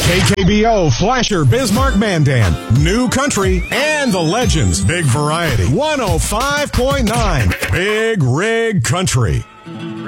KKBO, Flasher, Bismarck, Mandan, New Country, and the Legends. Big Variety. 105.9 Big Rig Country.